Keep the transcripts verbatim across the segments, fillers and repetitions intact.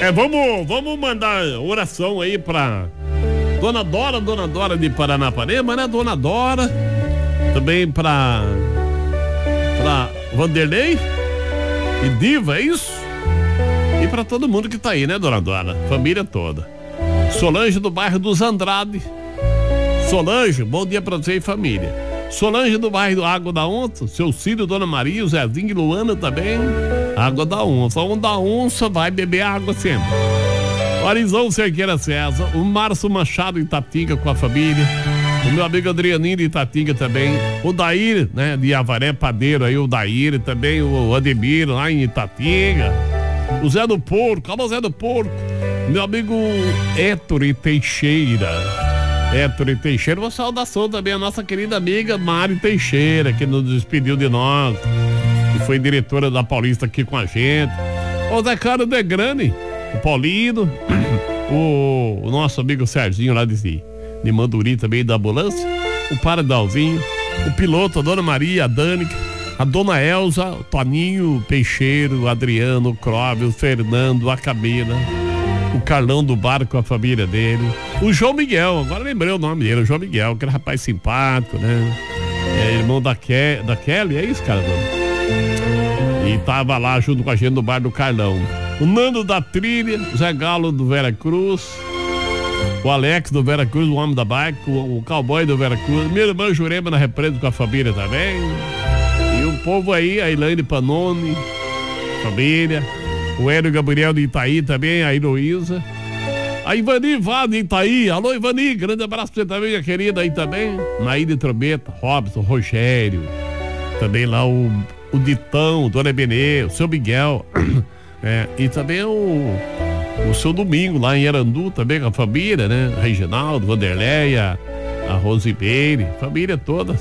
É, vamos, vamos mandar oração aí pra Dona Dora, Dona Dora de Paranapanema, né? Dona Dora. Também pra, pra Vanderlei e Diva, é isso? E pra todo mundo que tá aí, né, Dona Dora? Família toda. Solange do bairro dos Andrade. Solange, bom dia pra você e família. Solange do bairro do Água da Onça, seu Círio, Dona Maria, o Zezinho e Luana também. Água da Onça, onde da onça vai beber água sempre. Arizão Cerqueira César, o Márcio Machado Itatinga com a família, o meu amigo Adrianinho de Itatinga também, o Daír, né, de Avaré Padeiro aí, o Daír também, o Ademir lá em Itatinga, o Zé do Porco, alô Zé do Porco, meu amigo Héctor Teixeira, Héctor Teixeira, uma saudação também a nossa querida amiga Mari Teixeira, que nos despediu de nós, que foi diretora da Paulista aqui com a gente, o Zé Carlos de Grande, o Paulino, o, o nosso amigo Serginho lá de, de Manduri também da ambulância, o Paradalzinho, o piloto, a Dona Maria, a Dânica, a Dona Elza, o Toninho Peixeiro, o Adriano, o Cróvio, o Fernando, a Camila, o Carlão do bar com a família dele, o João Miguel, agora lembrei o nome dele, o João Miguel, aquele rapaz simpático, né? É irmão da, Ke, da Kelly, é isso, cara? E tava lá junto com a gente no bar do Carlão. O Nando da Trilha, o Zé Galo do Vera Cruz, o Alex do Vera Cruz, o homem da bike, o, o cowboy do Vera Cruz, minha irmã Jurema na represa com a família também. E o povo aí, a Elaine Panoni, família, o Hélio Gabriel de Itaí também, a Heloísa, a Ivani Vá de Itaí, alô Ivani, grande abraço pra você também, minha querida aí também, Naí de Trombeta, Robson, Rogério, também lá o, o Ditão, Dona Benê, o seu Miguel. É, e também o, o seu Domingo lá em Arandu, também com a família, né? Reginaldo, Vanderleia, a Rosimeire, família toda.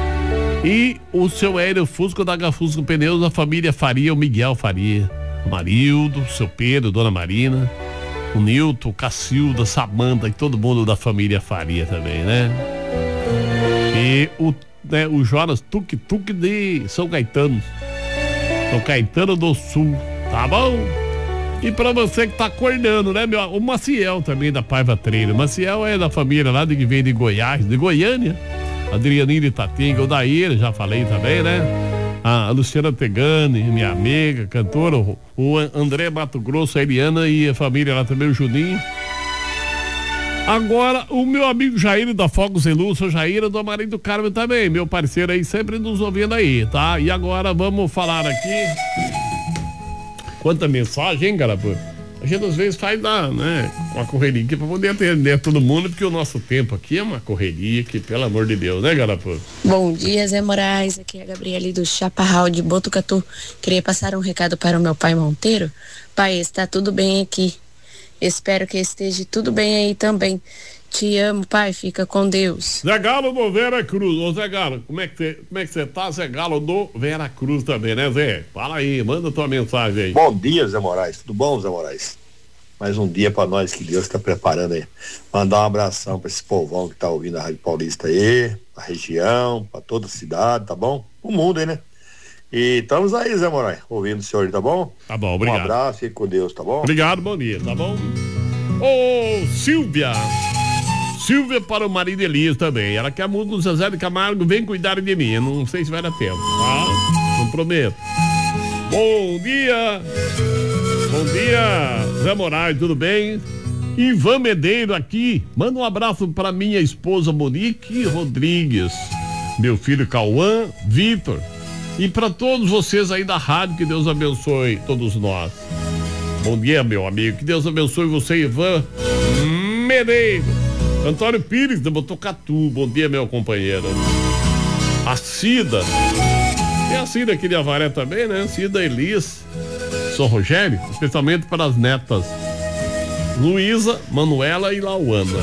E o seu Hélio Fusco da Gafusco Pneus, a família Faria, o Miguel Faria, o Marildo, o seu Pedro, Dona Marina, o Nilton, o Cacilda, Samanta e todo mundo da família Faria também, né? E o, né, o Jonas Tuk Tuk de São Caetano, São Caetano do Sul. Tá bom? E pra você que tá acordando, né, meu? O Maciel também da Paiva Treira. O Maciel é da família lá de que vem de Goiás, de Goiânia. Adrianinho de Itatinga, o Daíra, já falei também, né? A Luciana Tegani, minha amiga, cantora. O André Mato Grosso, a Eliana e a família lá também, o Juninho. Agora, o meu amigo Jair da Fogos e Luz, o Jair do Amarim do Carmo também, meu parceiro aí, sempre nos ouvindo aí, tá? E agora vamos falar aqui. Quanta mensagem, hein, Garapô? A gente às vezes faz da, né, uma correria aqui pra poder atender todo mundo, porque o nosso tempo aqui é uma correria que, pelo amor de Deus, né, Garapô? Bom dia, Zé Moraes, aqui é a Gabriele do Chaparral de Botucatu. Queria passar um recado para o meu pai Monteiro. Pai, está tudo bem aqui. Espero que esteja tudo bem aí também. Te amo, pai, fica com Deus. Zé Galo do Vera Cruz. Ô Zé Galo, como é que você, como é que você tá? Zé Galo do Vera Cruz também, né, Zé? Fala aí, manda tua mensagem aí. Bom dia, Zé Moraes. Tudo bom, Zé Moraes? Mais um dia pra nós que Deus tá preparando aí. Mandar um abração pra esse povão que tá ouvindo a Rádio Paulista aí, a região, pra toda a cidade, tá bom? O mundo aí, né? E estamos aí, Zé Moraes, ouvindo o senhor, tá bom? Tá bom, obrigado. Um abraço, fique com Deus, tá bom? Obrigado, bom dia, tá bom? Ô, Silvia. Silvia para o marido Elias também. Ela quer a música do Zezé de Camargo, vem cuidar de mim. Eu não sei se vai dar tempo, tá? Não prometo. Bom dia. Bom dia, Zé Moraes, tudo bem? Ivan Medeiro aqui. Manda um abraço para minha esposa Monique Rodrigues, meu filho Cauã, Vitor. E para todos vocês aí da rádio, que Deus abençoe todos nós. Bom dia, meu amigo. Que Deus abençoe você, Ivan Medeiro. Antônio Pires de Botucatu, bom dia, meu companheiro. A Cida, tem a Cida aqui de Avaré também, né? Cida Elis, São Rogério, especialmente para as netas Luísa, Manuela e Lauana.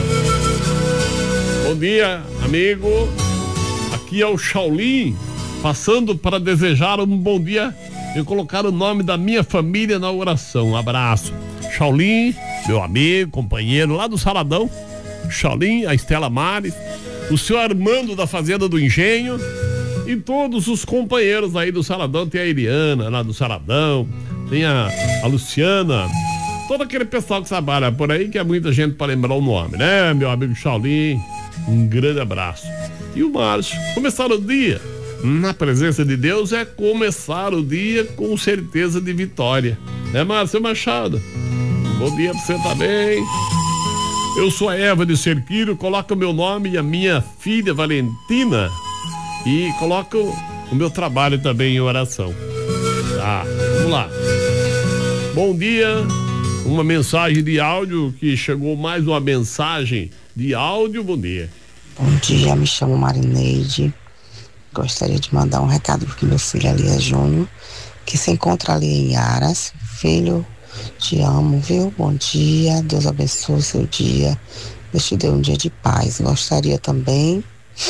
Bom dia, amigo. Aqui é o Shaolin, passando para desejar um bom dia e colocar o nome da minha família na oração. Um abraço. Shaolin, meu amigo, companheiro lá do Saladão. Shaolin, a Estela Mares, o senhor Armando da Fazenda do Engenho e todos os companheiros aí do Saladão. Tem a Eliana lá do Saladão, tem a, a Luciana, todo aquele pessoal que trabalha por aí, que é muita gente para lembrar o nome, né? Meu amigo Shaolin, um grande abraço. E o Márcio, começar o dia na presença de Deus é começar o dia com certeza de vitória, né, Márcio Machado? Bom dia pra você também. Eu sou a Eva de Cerqueiro, coloca o meu nome e a minha filha Valentina e coloca o, o meu trabalho também em oração. Tá, vamos lá. Bom dia, uma mensagem de áudio que chegou, mais uma mensagem de áudio. Bom dia. Bom dia, me chamo Marineide. Gostaria de mandar um recado porque meu filho ali é Júnior, que se encontra ali em Aras. Filho, te amo, viu? Bom dia, Deus abençoe o seu dia. Deus te dê um dia de paz. Gostaria também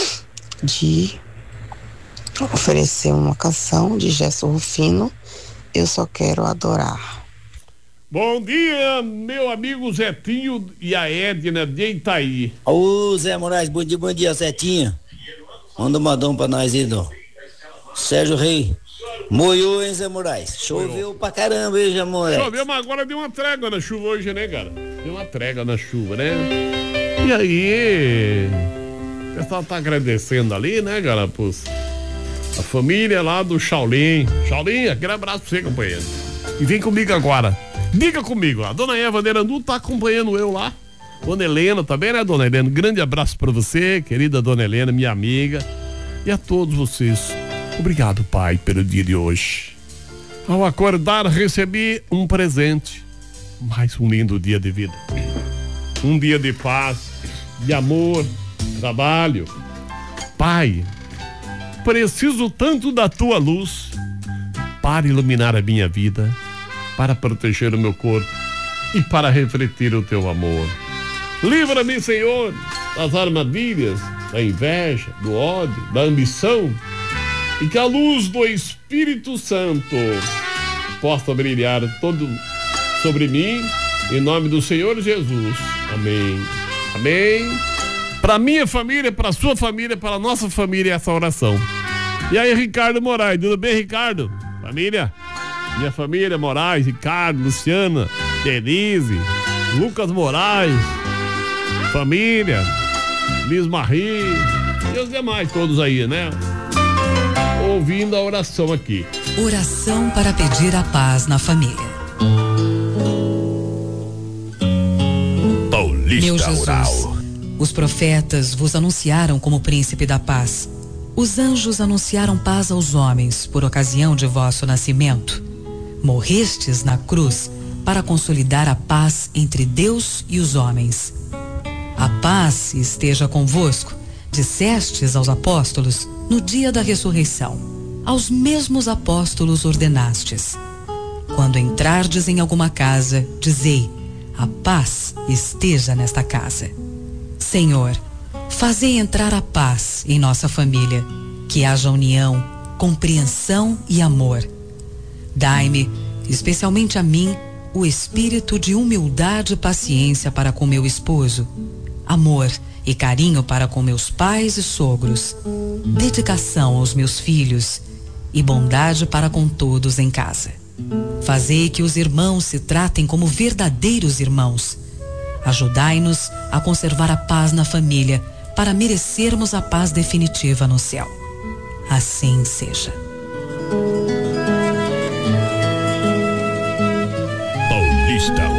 de oferecer uma canção de Gerson Rufino, Eu Só Quero Adorar. Bom dia, meu amigo Zetinho e a Edna de Itaí. Ô Zé Moraes, bom dia, bom dia, Zetinho. Manda um modão pra nós aí, do Sérgio Rei. Moiou, hein, Zé Moraes? Choveu Moiou. Pra caramba, hein, Zé Moraes? Choveu, mas agora deu uma trégua na chuva hoje, né, cara? Deu uma trégua na chuva, né? E aí, o pessoal tá agradecendo ali, né, cara, pros, a família lá do Shaolin. Shaolin, aquele abraço pra você, companheiro. E vem comigo agora. Diga comigo, a dona Eva Nerandu tá acompanhando eu lá. Dona Helena também, né, dona Helena? Grande abraço pra você, querida dona Helena, minha amiga. E a todos vocês. Obrigado, Pai, pelo dia de hoje. Ao acordar, recebi um presente. Mais um lindo dia de vida. Um dia de paz, de amor, trabalho. Pai, preciso tanto da tua luz para iluminar a minha vida, para proteger o meu corpo e para refletir o teu amor. Livra-me, Senhor, das armadilhas, da inveja, do ódio, da ambição, e que a luz do Espírito Santo possa brilhar todo sobre mim, em nome do Senhor Jesus. Amém. Amém. Para minha família, para sua família, para a nossa família, essa oração. E aí, Ricardo Moraes, tudo bem, Ricardo? Família? Minha família, Moraes, Ricardo, Luciana, Denise, Lucas Moraes, família, Liz Marie e os demais todos aí, né? Ouvindo a oração aqui. Oração para pedir a paz na família. Paulista Meu Jesus, Oral. Os profetas vos anunciaram como príncipe da paz. Os anjos anunciaram paz aos homens por ocasião de vosso nascimento. Morrestes na cruz para consolidar a paz entre Deus e os homens. A paz esteja convosco, dissestes aos apóstolos no dia da ressurreição. Aos mesmos apóstolos ordenastes: quando entrardes em alguma casa, dizei: a paz esteja nesta casa. Senhor, fazei entrar a paz em nossa família, que haja união, compreensão e amor. Dai-me, especialmente a mim, o espírito de humildade e paciência para com meu esposo, amor e carinho para com meus pais e sogros, dedicação aos meus filhos e bondade para com todos em casa. Fazei que os irmãos se tratem como verdadeiros irmãos. Ajudai-nos a conservar a paz na família para merecermos a paz definitiva no céu. Assim seja. Paulista